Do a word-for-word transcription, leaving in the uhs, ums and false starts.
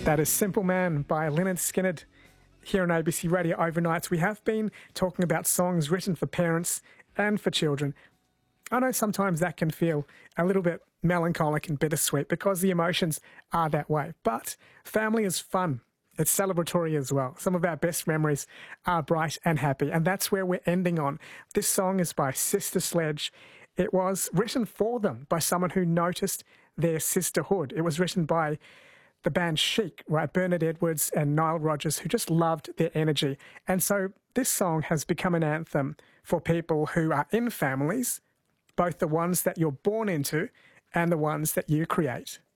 That is Simple Man by Lynyrd Skynyrd. Here on A B C Radio Overnights, we have been talking about songs written for parents and for children. I know sometimes that can feel a little bit melancholic and bittersweet because the emotions are that way. But family is fun. It's celebratory as well. Some of our best memories are bright and happy, and that's where we're ending on. This song is by Sister Sledge. It was written for them by someone who noticed their sisterhood. It was written by the band Chic, right? Bernard Edwards and Nile Rodgers, who just loved their energy. And so this song has become an anthem for people who are in families, both the ones that you're born into and the ones that you create.